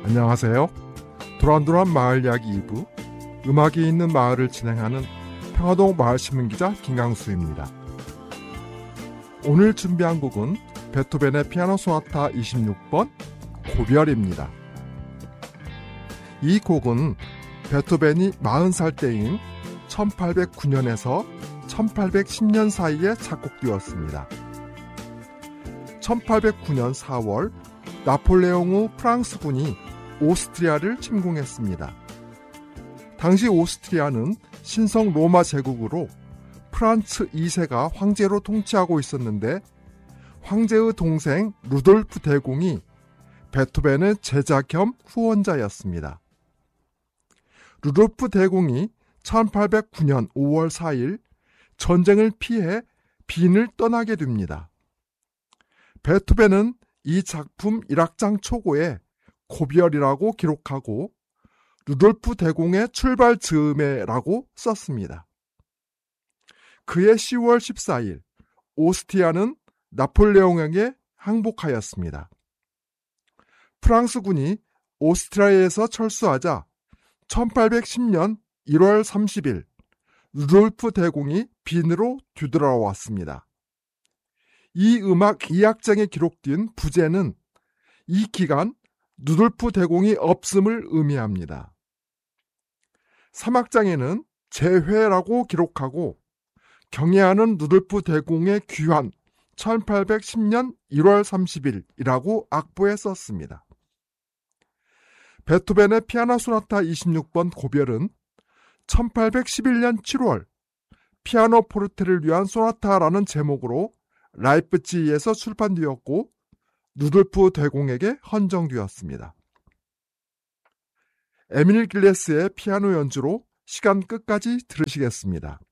안녕하세요. 도란도란 마을 이야기 2부, 음악이 있는 마을을 진행하는 평화동 마을신문기자 김강수입니다. 오늘 준비한 곡은 베토벤의 피아노 소나타 26번 고별입니다. 이 곡은 베토벤이 40살 때인 1809년에서 1810년 사이에 작곡되었습니다. 1809년 4월 나폴레옹 후 프랑스군이 오스트리아를 침공했습니다. 당시 오스트리아는 신성 로마 제국으로 프란츠 2세가 황제로 통치하고 있었는데 황제의 동생 루돌프 대공이 베토벤의 제자 겸 후원자였습니다. 루돌프 대공이 1809년 5월 4일 전쟁을 피해 빈을 떠나게 됩니다. 베토벤은 이 작품 1악장 초고에 고별이라고 기록하고 루돌프 대공의 출발 즈음에라고 썼습니다. 그해 10월 14일 오스트리아는 나폴레옹에게 항복하였습니다. 프랑스군이 오스트리아에서 철수하자 1810년 1월 30일 루돌프 대공이 빈으로 뒤돌아왔습니다. 이 음악 2악장에 기록된 부제는 이 기간 루돌프 대공이 없음을 의미합니다. 3악장에는 재회라고 기록하고 경애하는 루돌프 대공의 귀환 1810년 1월 30일이라고 악보에 썼습니다. 베토벤의 피아노 소나타 26번 고별은 1811년 7월 피아노 포르테를 위한 소나타라는 제목으로 라이프치히에서 출판되었고 루돌프 대공에게 헌정되었습니다. 에밀 길레스의 피아노 연주로 시간 끝까지 들으시겠습니다.